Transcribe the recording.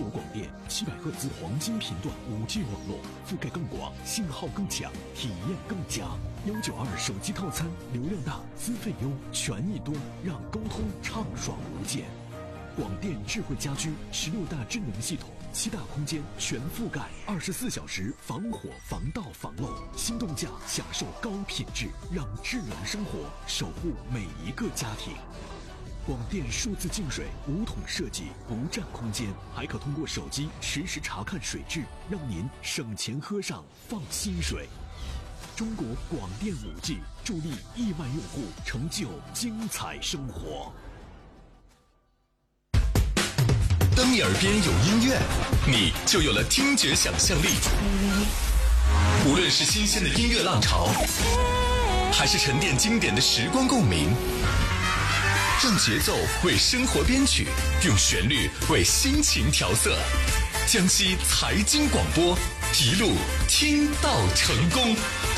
广电700赫兹黄金频段5G 网络，覆盖更广，信号更强，体验更佳。192手机套餐，流量大，资费优，权益多，让沟通畅爽无间。广电智慧家居16大智能系统，7大空间全覆盖，24小时防火、防盗、防漏。心动价享受高品质，让智能生活守护每一个家庭。广电数字净水5桶设计，不占空间，还可通过手机实时查看水质，让您省钱喝上放心水。中国广电5G助力亿万用户成就精彩生活。 当你耳边有音乐，你就有了听觉想象力。无论是新鲜的音乐浪潮，还是沉淀经典的时光共鸣，让节奏为生活编曲，用旋律为心情调色。江西财经广播，一路听到成功。